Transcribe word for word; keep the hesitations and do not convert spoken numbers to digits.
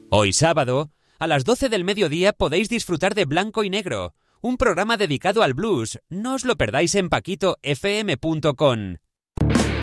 Hoy sábado, a las doce del mediodía podéis disfrutar de Blanco y Negro, un programa dedicado al blues. No os lo perdáis en paquito f m punto com.